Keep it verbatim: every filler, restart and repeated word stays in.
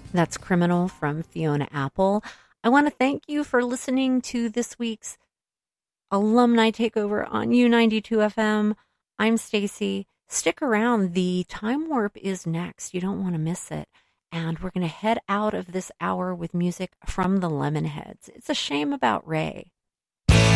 That's Criminal from Fiona Apple. I want to thank you for listening to this week's Alumni Takeover on U ninety-two F M. I'm Stacy. Stick around. The Time Warp is next. You don't want to miss it. And we're going to head out of this hour with music from the Lemonheads. It's a shame about Ray.